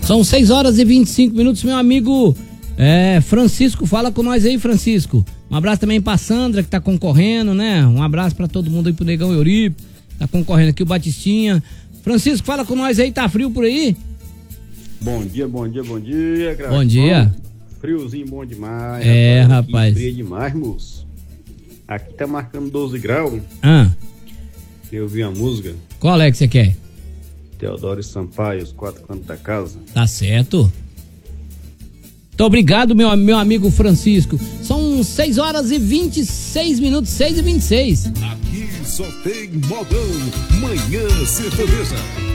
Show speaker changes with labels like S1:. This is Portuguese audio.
S1: São 6h25, meu amigo Francisco, fala com nós aí, Francisco. Um abraço também pra Sandra, que tá concorrendo, né? Um abraço pra todo mundo aí, pro Negão Euripo, tá concorrendo aqui, o Batistinha. Francisco, fala com nós aí, tá frio por aí?
S2: Bom dia,
S1: Bom dia.
S2: Friozinho bom demais.
S1: Rapaz.
S2: Frio demais, moço. Aqui tá marcando 12 graus. Eu ouvi a música.
S1: Qual é que você quer?
S2: Teodoro Sampaio, Os Quatro Cantos da Casa.
S1: Tá certo. Muito obrigado, meu amigo Francisco. São 6h26, 6h26.
S3: Aqui só tem modão. Manhã Sertaneja.